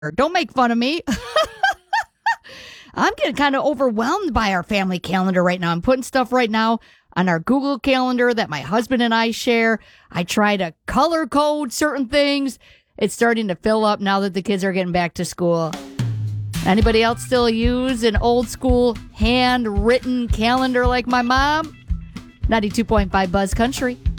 Don't make fun of me. I'm getting kind of overwhelmed by our family calendar right now. I'm putting stuff right now on our Google Calendar that my husband and I share. I try to color code certain things. It's starting to fill up now that the kids are getting back to school. Anybody else still use an old school handwritten calendar like my mom? 92.5 Buzz Country.